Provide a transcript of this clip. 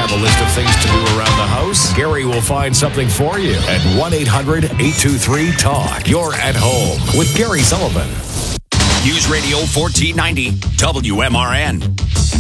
have a list of things to do around the house? Gary will find something for you at 1-800-823-TALK. You're at home with Gary Sullivan. News Radio 1490 WMRN.